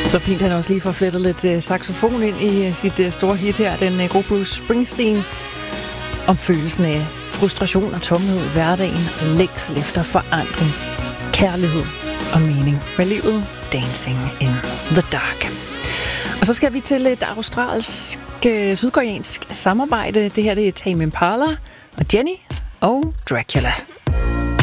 Så fint, han også lige får flettet lidt saxofon ind i sit store hit her, den gode Bruce Springsteen, om følelsen af frustration og tomhed i hverdagen, længsel efter forandring, kærlighed og mening med livet, Dancing in the Dark. Og så skal vi til et australsk-sydkoreansk samarbejde. Det her det er Tame Impala og Jenny og Dracula.